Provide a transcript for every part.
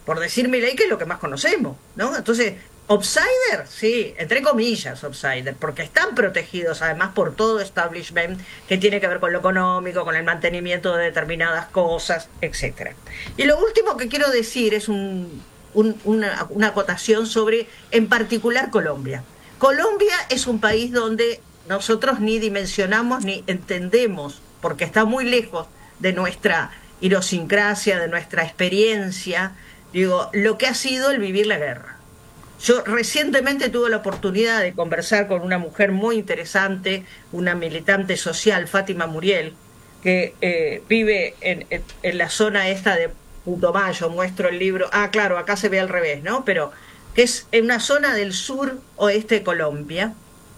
por decir Milei, que es lo que más conocemos, ¿no? Entonces, outsider, sí, entre comillas, outsider, porque están protegidos además por todo establishment que tiene que ver con lo económico, con el mantenimiento de determinadas cosas, etcétera. Y lo último que quiero decir es una acotación sobre, en particular, Colombia. Colombia es un país donde nosotros ni dimensionamos ni entendemos, porque está muy lejos de nuestra idiosincrasia, de nuestra experiencia, digo, lo que ha sido el vivir la guerra. Yo recientemente tuve la oportunidad de conversar con una mujer muy interesante, una militante social, Fátima Muriel, que vive en la zona esta de Putumayo. Muestro el libro, claro, acá se ve al revés, ¿no? Pero que es en una zona del sur oeste de Colombia,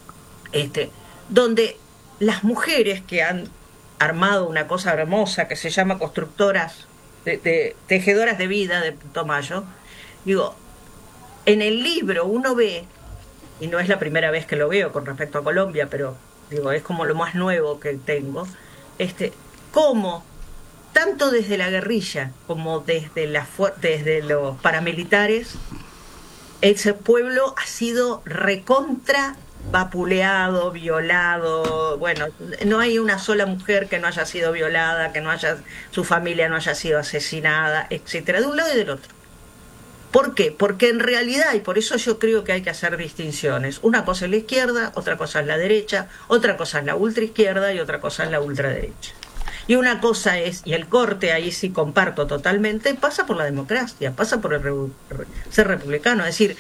donde las mujeres que han armado una cosa hermosa que se llama constructoras, de tejedoras de vida de Putumayo, digo, en el libro uno ve, y no es la primera vez que lo veo con respecto a Colombia, pero digo, es como lo más nuevo que tengo, cómo tanto desde la guerrilla como desde los paramilitares, ese pueblo ha sido recontra vapuleado, violado. Bueno, no hay una sola mujer que no haya sido violada, su familia no haya sido asesinada, etcétera, de un lado y del otro. ¿Por qué? Porque en realidad, y por eso yo creo que hay que hacer distinciones, una cosa es la izquierda, otra cosa es la derecha, otra cosa es la ultraizquierda y otra cosa es la ultraderecha. Y una cosa es, y el corte ahí sí comparto totalmente, pasa por la democracia, pasa por ser republicano. Es decir,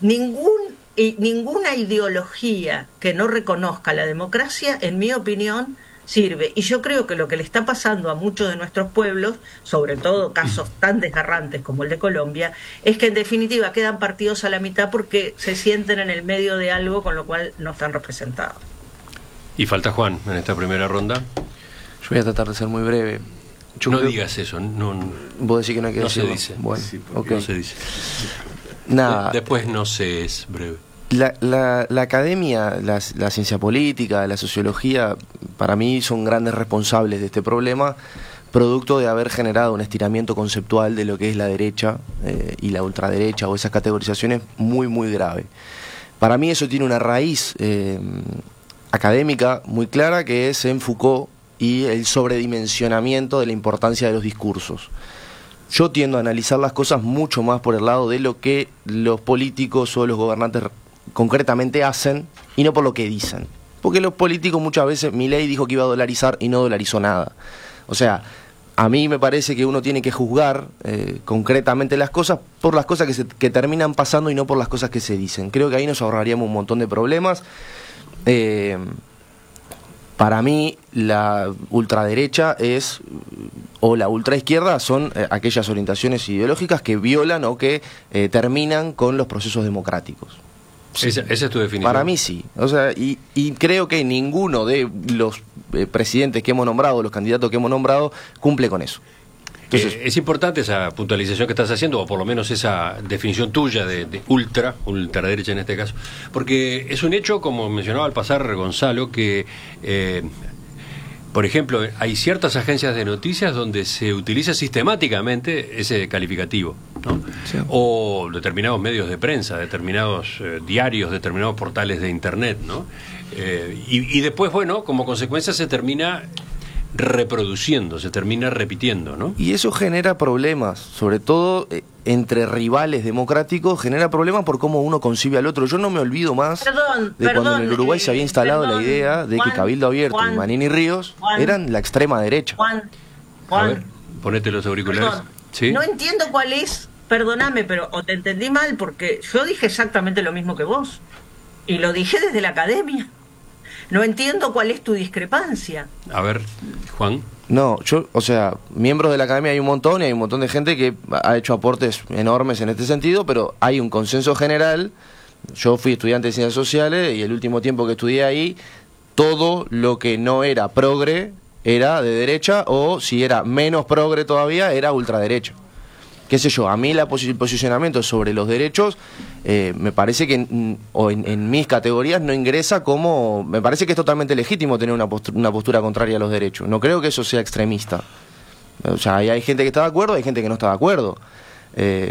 ninguna ideología que no reconozca la democracia, en mi opinión, sirve. Y yo creo que lo que le está pasando a muchos de nuestros pueblos, sobre todo casos tan desgarrantes como el de Colombia, es que en definitiva quedan partidos a la mitad porque se sienten en el medio de algo con lo cual no están representados. Y falta Juan en esta primera ronda. Yo voy a tratar de ser muy breve. No digas eso. No, vos decís que no hay que decirlo. No se dice. Bueno, sí, okay. No se dice. Nada. Después no se es breve. La academia, la ciencia política, la sociología, para mí son grandes responsables de este problema, producto de haber generado un estiramiento conceptual de lo que es la derecha y la ultraderecha o esas categorizaciones muy, muy grave. Para mí eso tiene una raíz académica muy clara, que es en Foucault y el sobredimensionamiento de la importancia de los discursos. Yo tiendo a analizar las cosas mucho más por el lado de lo que los políticos o los gobernantes concretamente hacen y no por lo que dicen. Porque los políticos muchas veces, Milei dijo que iba a dolarizar y no dolarizó nada. O sea, a mí me parece que uno tiene que juzgar concretamente las cosas por las cosas que terminan pasando y no por las cosas que se dicen. Creo que ahí nos ahorraríamos un montón de problemas. Para mí la ultraderecha o la ultraizquierda son aquellas orientaciones ideológicas que violan o que terminan con los procesos democráticos. Sí. ¿Esa es tu definición? Para mí sí. O sea, y creo que ninguno de los presidentes que hemos nombrado, los candidatos que hemos nombrado, cumple con eso. Entonces, es importante esa puntualización que estás haciendo, o por lo menos esa definición tuya de ultraderecha en este caso, porque es un hecho, como mencionaba al pasar Gonzalo, que por ejemplo, hay ciertas agencias de noticias donde se utiliza sistemáticamente ese calificativo, ¿no? Sí. O determinados medios de prensa, determinados diarios, determinados portales de internet, ¿no? Y después, bueno, como consecuencia se termina reproduciendo, se termina repitiendo, ¿no? Y eso genera problemas, sobre todo entre rivales democráticos, genera problemas por cómo uno concibe al otro. Yo no me olvido más de cuando en el Uruguay se había instalado la idea de que Cabildo Abierto y Manini Ríos eran la extrema derecha. Juan, a ver, ponete los auriculares. ¿Sí? No entiendo cuál es, perdóname, pero o te entendí mal, porque yo dije exactamente lo mismo que vos, y lo dije desde la academia. No entiendo cuál es tu discrepancia. A ver, Juan. No, o sea, miembros de la academia hay un montón y hay un montón de gente que ha hecho aportes enormes en este sentido, pero hay un consenso general. Yo fui estudiante de ciencias sociales y el último tiempo que estudié ahí, todo lo que no era progre era de derecha, o si era menos progre todavía era ultraderecha. Qué sé yo, a mí el posicionamiento sobre los derechos me parece que en mis categorías no ingresa como... Me parece que es totalmente legítimo tener una postura contraria a los derechos. No creo que eso sea extremista. O sea, hay gente que está de acuerdo, hay gente que no está de acuerdo.